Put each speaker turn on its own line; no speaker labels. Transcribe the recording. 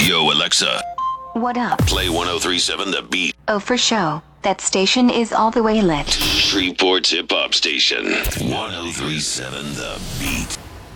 Yo, Alexa,
What up?
play 1037 The Beat.
Oh, for show. That station is all the way lit.
Shreveport's hip hop station. 1037 The Beat.